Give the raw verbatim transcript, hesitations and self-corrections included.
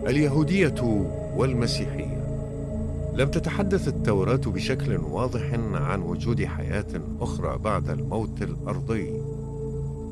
اليهودية والمسيحية. لم تتحدث التوراة بشكل واضح عن وجود حياة أخرى بعد الموت الأرضي،